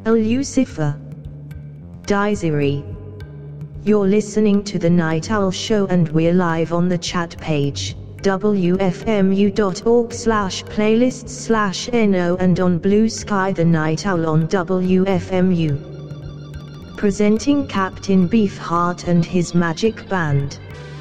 Lucifer. Desiree. You're listening to The Night Owl Show and we're live on the chat page, wfmu.org/playlists/no and on Blue Sky The Night Owl on WFMU. Presenting Captain Beefheart and his magic band.